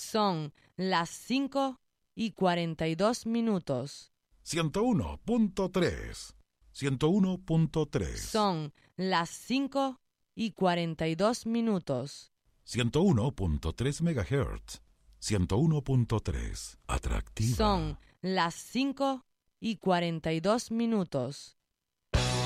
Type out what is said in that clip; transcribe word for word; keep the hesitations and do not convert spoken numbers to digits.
Son las cinco y cuarenta y dos minutos. ciento uno punto tres. ciento uno punto tres. Son las cinco y cuarenta y dos minutos. ciento uno punto tres megahertz. ciento uno punto tres. Atractiva. Son las cinco y cuarenta y dos minutos.